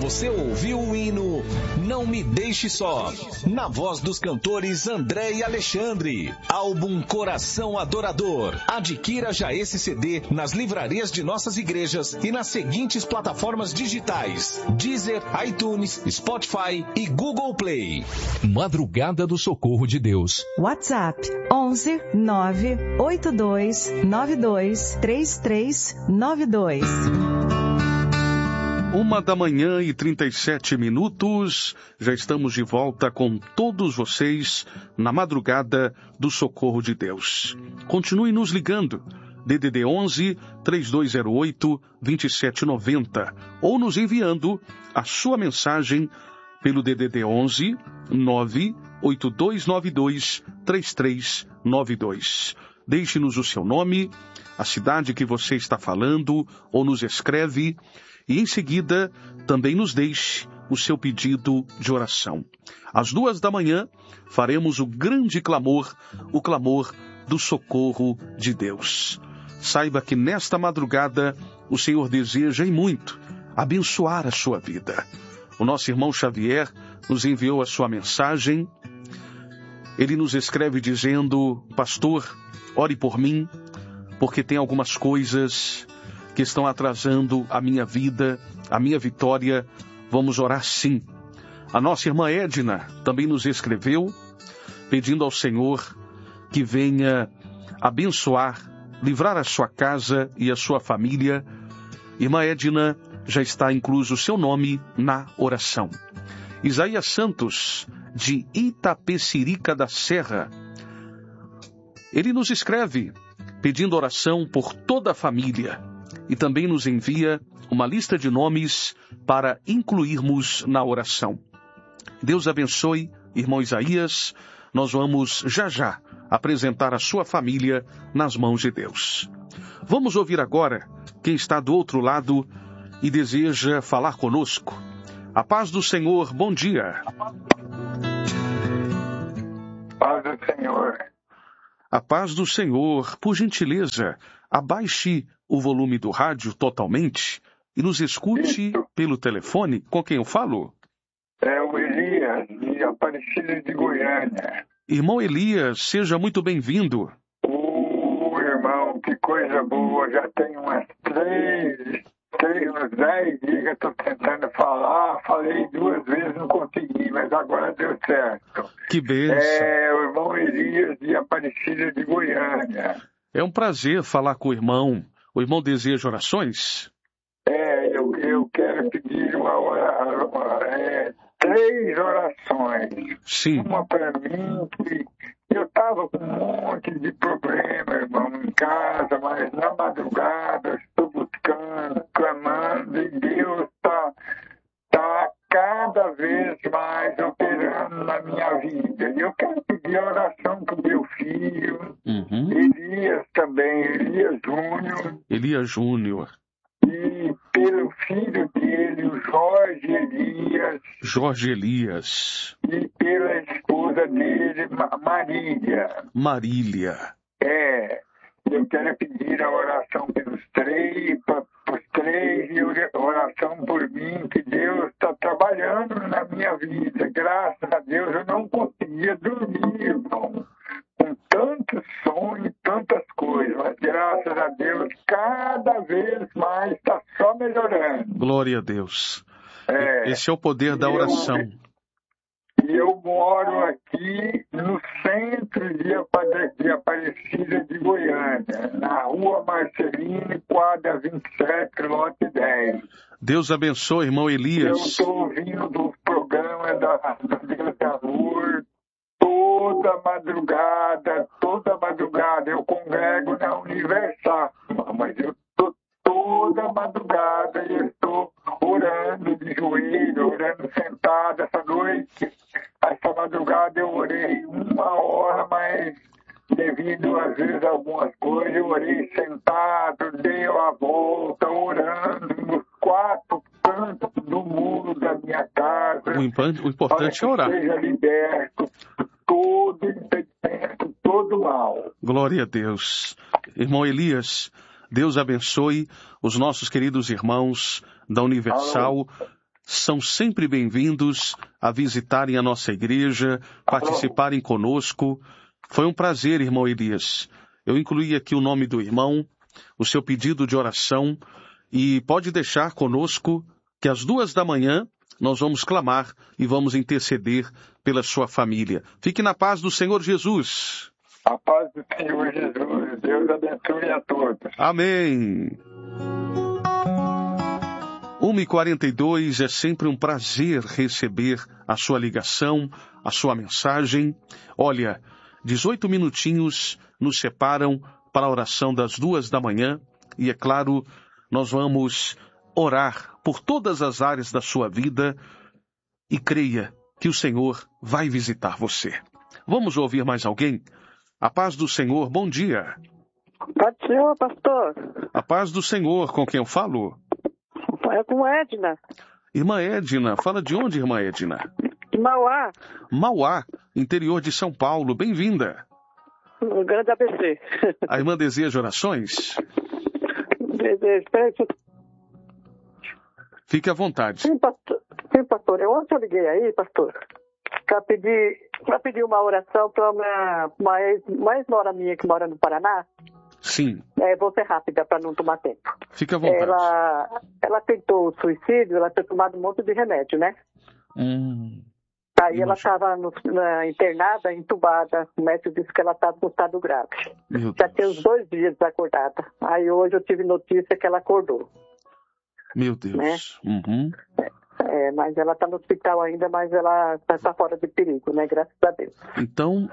você ouviu o hino Não Me Deixe Só, na voz dos cantores André e Alexandre. Álbum Coração Adorador. Adquira já esse CD nas livrarias de nossas igrejas e nas seguintes plataformas digitais: Deezer, iTunes, Spotify e Google Play. Madrugada do Socorro de Deus. WhatsApp 11 982 92 3392. 1h37. Já estamos de volta com todos vocês na Madrugada do Socorro de Deus. Continue nos ligando. DDD 11 3208 2790 ou nos enviando a sua mensagem pelo DDD 11 98292 3392. Deixe-nos o seu nome, a cidade que você está falando ou nos escreve e em seguida também nos deixe o seu pedido de oração. Às 2h faremos o grande clamor, o clamor do socorro de Deus. Saiba que nesta madrugada o Senhor deseja e muito abençoar a sua vida. O nosso irmão Xavier nos enviou a sua mensagem. Ele nos escreve dizendo: pastor, ore por mim, porque tem algumas coisas que estão atrasando a minha vida, a minha vitória. Vamos orar sim. A nossa irmã Edna também nos escreveu, pedindo ao Senhor que venha abençoar, livrar a sua casa e a sua família. Irmã Edna, já está incluso o seu nome na oração. Isaías Santos, de Itapecerica da Serra, ele nos escreve, pedindo oração por toda a família. E também nos envia uma lista de nomes para incluirmos na oração. Deus abençoe, irmão Isaías. Nós vamos já apresentar a sua família nas mãos de Deus. Vamos ouvir agora quem está do outro lado e deseja falar conosco. A paz do Senhor, bom dia. Paz do Senhor. A paz do Senhor, por gentileza, abaixe o volume do rádio totalmente e nos escute pelo telefone. Com quem eu falo? É o Elias, de Aparecida de Goiânia. Irmão Elias, seja muito bem-vindo. Irmão, que coisa boa. Já tem uns 10 dias que eu estou tentando falar. Falei 2 vezes, não consegui, mas agora deu certo. Que bênção. É o irmão Elias, de Aparecida de Goiânia. É um prazer falar com o irmão. O irmão deseja orações? Eu quero pedir 3 orações. Sim. Uma para mim, que eu estava com um monte de problema, irmão, em casa, mas na madrugada eu estou buscando, clamando, e Deus está cada vez mais operando na minha vida. E eu quero pedir oração para o meu filho, Elias também, Elias Júnior. E pelo filho dele, o Jorge Elias. E pela esposa dele, Marília. Eu quero pedir a oração pelos 3, para os 3, e oração por mim, que Deus está trabalhando na minha vida. Graças a Deus eu não conseguia dormir, irmão, com tantos sonhos, tantas coisas, mas graças a Deus cada vez mais está só melhorando. Glória a Deus. Esse é o poder da oração. E eu moro aqui no centro de Aparecida de Goiânia, na rua Marcelino, quadra 27, lote 10. Deus abençoe, irmão Elias. Eu estou ouvindo do programa da Deus de Amor toda madrugada. Eu congrego na Universal, mas eu estou toda madrugada e eu estou orando de joelho, orando sentado essa noite. Essa madrugada eu orei 1 hora, mas devido às vezes a algumas coisas, eu orei sentado, dei a volta, orando nos 4 cantos do muro da minha casa. O importante é orar. Seja liberto todo impedimento, todo mal. Glória a Deus. Irmão Elias, Deus abençoe os nossos queridos irmãos da Universal. são sempre bem-vindos a visitarem a nossa igreja, participarem conosco. Foi um prazer, irmão Elias. Eu incluí aqui o nome do irmão, o seu pedido de oração, e pode deixar conosco que às 2h nós vamos clamar e vamos interceder pela sua família. Fique na paz do Senhor Jesus. A paz do Senhor Jesus. Deus abençoe a todos. Amém. 1h42, é sempre um prazer receber a sua ligação, a sua mensagem. Olha, 18 minutinhos nos separam para a oração das 2h e, é claro, nós vamos orar por todas as áreas da sua vida e creia que o Senhor vai visitar você. Vamos ouvir mais alguém? A paz do Senhor, bom dia. Paz do Senhor, pastor. A paz do Senhor, com quem eu falo? É com Edna. Irmã Edna, fala de onde, irmã Edna? De Mauá. Mauá, interior de São Paulo, bem-vinda. No grande ABC. A irmã deseja orações? Desejo. Fique à vontade. Sim, pastor. Ontem eu liguei aí, pastor, para pedir uma oração para uma ex-nora minha que mora no Paraná. Sim. Vou ser rápida para não tomar tempo. Fique à vontade. Ela tentou suicídio, ela tinha tomado um monte de remédio, né? Aí ela estava internada, entubada. O médico disse que ela estava no estado grave. Já tem uns 2 dias desacordada. Aí hoje eu tive notícia que ela acordou. Meu Deus. Né? Uhum. Mas ela está no hospital ainda, mas ela está fora de perigo, né? Graças a Deus. Então,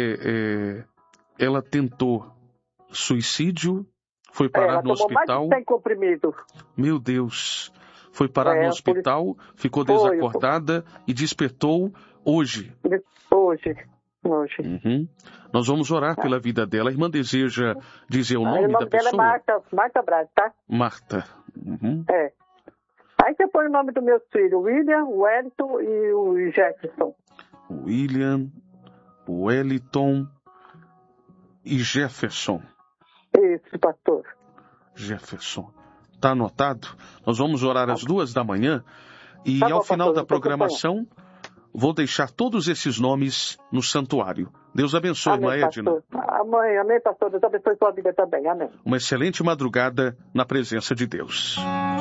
ela tentou suicídio, foi parar no hospital. Ela tomou mais de 100 comprimidos. Meu Deus. Foi parar no hospital, ficou desacordada e despertou hoje. Hoje. Uhum. Nós vamos orar pela vida dela. A irmã deseja dizer o nome da pessoa? O nome dela é Marta Braz, tá? Marta. Uhum. Aí você põe o nome dos meus filhos, William, Wellington e o Jefferson. William, Wellington e Jefferson. Isso, pastor. Jefferson. Está anotado? Nós vamos orar às 2h e ao final da programação vou deixar todos esses nomes no santuário. Deus abençoe, irmã Edna. Amém, pastor. Deus abençoe sua vida também. Amém. Uma excelente madrugada na presença de Deus.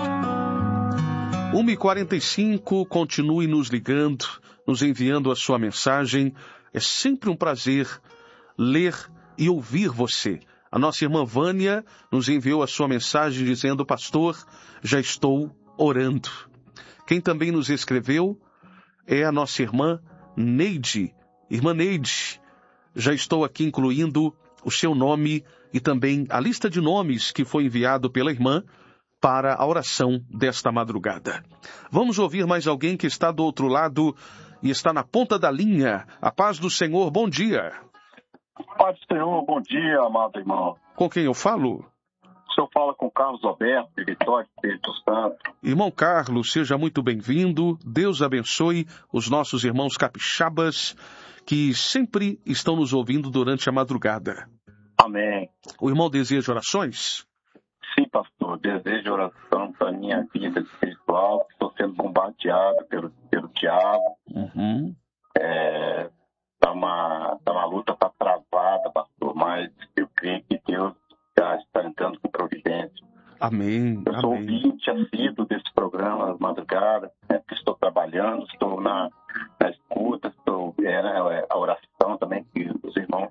1h45, continue nos ligando, nos enviando a sua mensagem. É sempre um prazer ler e ouvir você. A nossa irmã Vânia nos enviou a sua mensagem dizendo: pastor, já estou orando. Quem também nos escreveu é a nossa irmã Neide. Irmã Neide, já estou aqui incluindo o seu nome e também a lista de nomes que foi enviado pela irmã para a oração desta madrugada. Vamos ouvir mais alguém que está do outro lado e está na ponta da linha. A paz do Senhor, bom dia. Paz do Senhor, bom dia, amado irmão. Com quem eu falo? O senhor fala com Carlos Alberto, de Vitória, Espírito Santo. Irmão Carlos, seja muito bem-vindo. Deus abençoe os nossos irmãos capixabas que sempre estão nos ouvindo durante a madrugada. Amém. O irmão deseja orações? Sim, pastor. Desejo oração para a minha vida espiritual. Estou sendo bombardeado pelo diabo. Uhum. Tá uma luta, tá travada, pastor, mas eu creio que Deus já está entrando com providência. Amém. Eu sou ouvinte assíduo desse programa às madrugadas, que estou trabalhando, estou na escuta, estou a oração também que os irmãos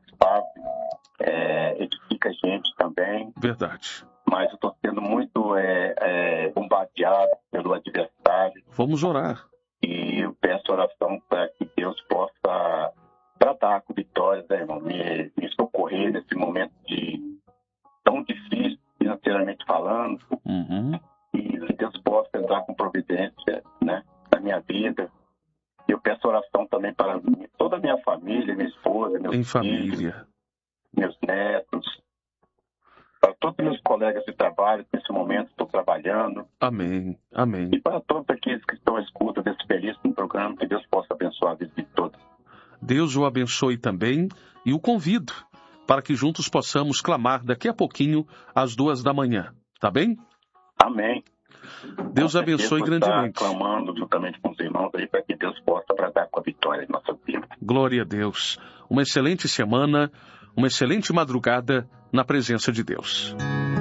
fazem, edifica a gente também. Verdade. Mas eu estou sendo muito bombardeado pelo adversário. Vamos orar. E eu peço oração para que Deus possa tratar com vitórias, né, irmão? Me socorrer nesse momento tão difícil, financeiramente falando. Uhum. E que Deus possa entrar com providência, né, na minha vida. Eu peço oração também para toda a minha família, minha esposa, meus filhos, meus netos, para todos os meus colegas de trabalho, que nesse momento estou trabalhando. Amém. Amém. E para todos aqueles que estão à escuta desse belíssimo programa, que Deus possa abençoar a vida de todos. Deus o abençoe também e o convido para que juntos possamos clamar daqui a pouquinho às 2h. Tá bem? Amém. Deus abençoe grandemente. Clamando juntamente com os irmãos aí para que Deus possa bradar com a vitória em nossa vida. Glória a Deus. Uma excelente semana, uma excelente madrugada na presença de Deus.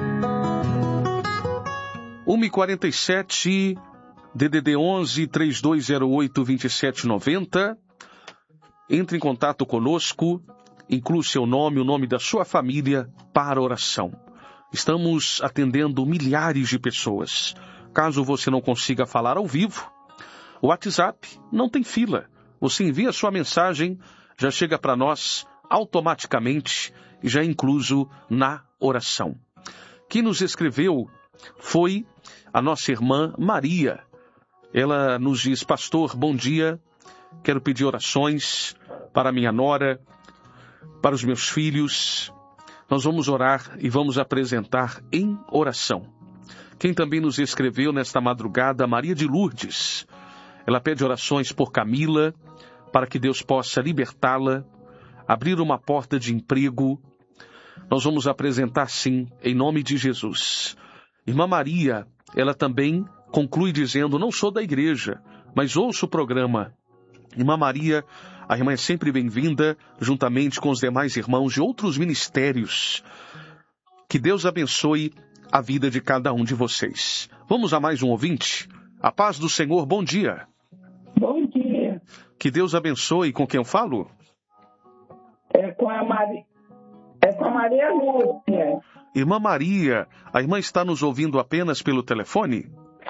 1h47, DDD 11 3208 2790. Entre em contato conosco, inclua seu nome, o nome da sua família para oração. Estamos atendendo milhares de pessoas. Caso você não consiga falar ao vivo, o WhatsApp não tem fila. Você envia sua mensagem, já chega para nós automaticamente e já é incluso na oração. Quem nos escreveu foi a nossa irmã Maria. Ela nos diz: pastor, bom dia, quero pedir orações para minha nora, para os meus filhos. Nós vamos orar e vamos apresentar em oração. Quem também nos escreveu nesta madrugada, Maria de Lourdes. Ela pede orações por Camila, para que Deus possa libertá-la, abrir uma porta de emprego. Nós vamos apresentar sim, em nome de Jesus. Irmã Maria, ela também conclui dizendo: não sou da igreja, mas ouço o programa. Irmã Maria, a irmã é sempre bem-vinda, juntamente com os demais irmãos de outros ministérios. Que Deus abençoe a vida de cada um de vocês. Vamos a mais um ouvinte? A paz do Senhor, bom dia. Bom dia. Que Deus abençoe. Com quem eu falo? É com a Maria Lúcia. Irmã Maria, a irmã está nos ouvindo apenas pelo telefone?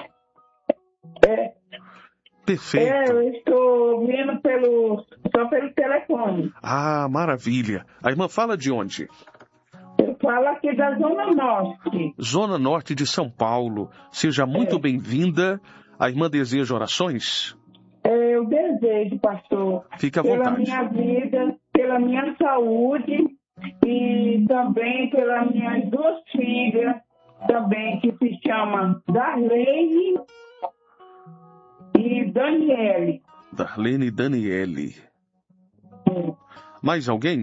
Perfeito. Eu estou ouvindo só pelo telefone. Ah, maravilha. A irmã fala de onde? Eu falo aqui da Zona Norte. Zona Norte de São Paulo. Seja muito bem-vinda. A irmã deseja orações? Eu desejo, pastor. Fique à vontade. Pela minha vida, pela minha saúde e também pelas minhas duas filhas, também, que se chamam Darlene e Daniele. Darlene e Daniele. Mais alguém?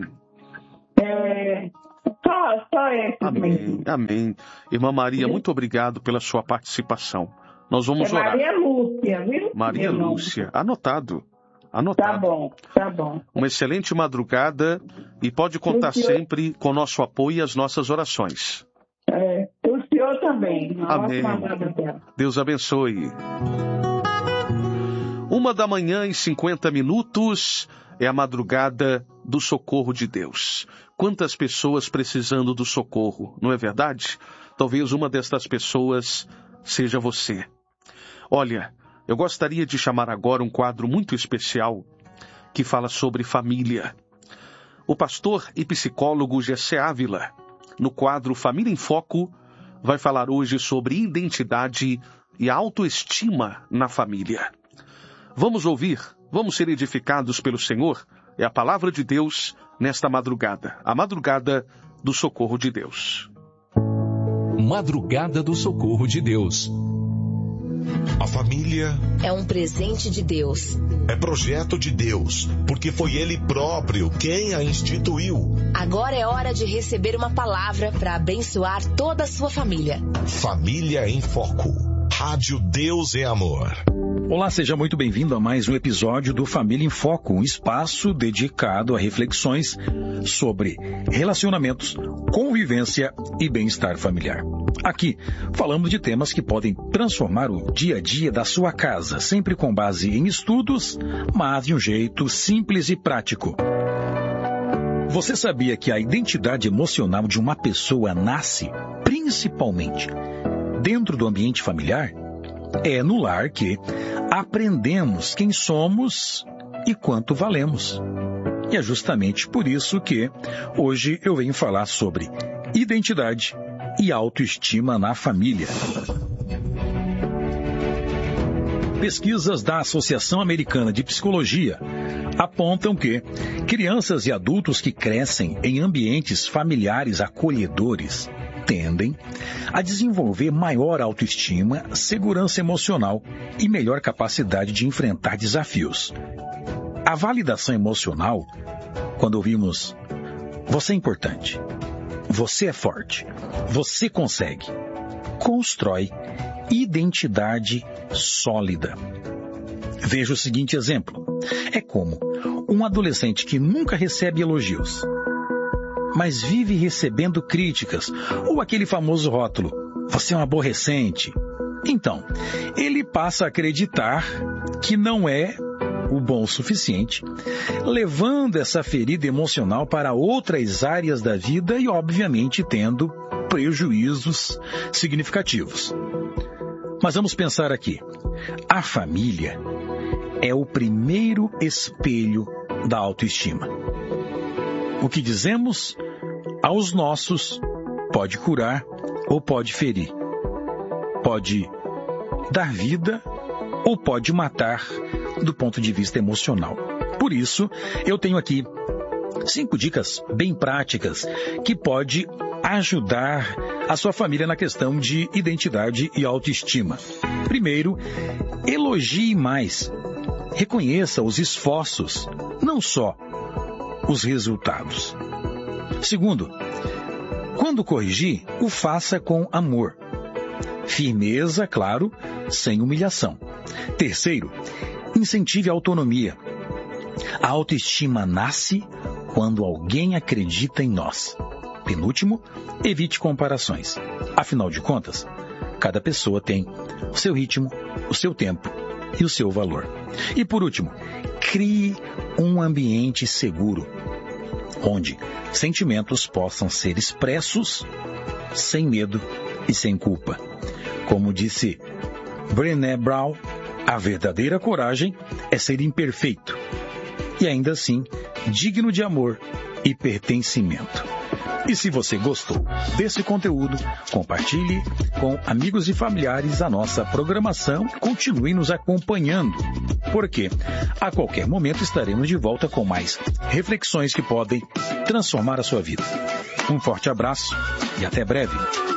Só esse. Amém, amém. Irmã Maria, muito obrigado pela sua participação. Nós vamos orar. Maria Lúcia, viu? Maria Lúcia, anotado. Tá bom. Uma excelente madrugada e pode contar sempre com nosso apoio e as nossas orações. O senhor também. Amém. Deus abençoe. 1h50 é a madrugada do socorro de Deus. Quantas pessoas precisando do socorro, não é verdade? Talvez uma destas pessoas seja você. Olha, eu gostaria de chamar agora um quadro muito especial que fala sobre família. O pastor e psicólogo Gessé Ávila, no quadro Família em Foco, vai falar hoje sobre identidade e autoestima na família. Vamos ouvir, vamos ser edificados pelo Senhor. É a palavra de Deus nesta madrugada, a madrugada do socorro de Deus. Madrugada do socorro de Deus. A família é um presente de Deus. É projeto de Deus, porque foi Ele próprio quem a instituiu. Agora é hora de receber uma palavra para abençoar toda a sua família. Família em Foco. Rádio Deus é Amor. Olá, seja muito bem-vindo a mais um episódio do Família em Foco, um espaço dedicado a reflexões sobre relacionamentos, convivência e bem-estar familiar. Aqui, falamos de temas que podem transformar o dia a dia da sua casa, sempre com base em estudos, mas de um jeito simples e prático. Você sabia que a identidade emocional de uma pessoa nasce, principalmente, dentro do ambiente familiar? É no lar que aprendemos quem somos e quanto valemos. E é justamente por isso que hoje eu venho falar sobre identidade e autoestima na família. Pesquisas da Associação Americana de Psicologia apontam que crianças e adultos que crescem em ambientes familiares acolhedores tendem a desenvolver maior autoestima, segurança emocional e melhor capacidade de enfrentar desafios. A validação emocional, quando ouvimos "você é importante", "você é forte", "você consegue", constrói identidade sólida. Veja o seguinte exemplo. É como um adolescente que nunca recebe elogios, mas vive recebendo críticas, ou aquele famoso rótulo, você é um aborrecente. Então, ele passa a acreditar que não é o bom o suficiente, levando essa ferida emocional para outras áreas da vida e, obviamente, tendo prejuízos significativos. Mas vamos pensar aqui. A família é o primeiro espelho da autoestima. O que dizemos aos nossos pode curar ou pode ferir. Pode dar vida ou pode matar do ponto de vista emocional. Por isso, eu tenho aqui 5 dicas bem práticas que pode ajudar a sua família na questão de identidade e autoestima. Primeiro, elogie mais. Reconheça os esforços, não só os resultados. Segundo, quando corrigir, o faça com amor. Firmeza, claro, sem humilhação. Terceiro, incentive a autonomia. A autoestima nasce quando alguém acredita em nós. Penúltimo, evite comparações. Afinal de contas, cada pessoa tem o seu ritmo, o seu tempo e o seu valor. E por último, crie um ambiente seguro, onde sentimentos possam ser expressos sem medo e sem culpa. Como disse Brené Brown, a verdadeira coragem é ser imperfeito e ainda assim digno de amor e pertencimento. E se você gostou desse conteúdo, compartilhe com amigos e familiares a nossa programação e continue nos acompanhando, porque a qualquer momento estaremos de volta com mais reflexões que podem transformar a sua vida. Um forte abraço e até breve.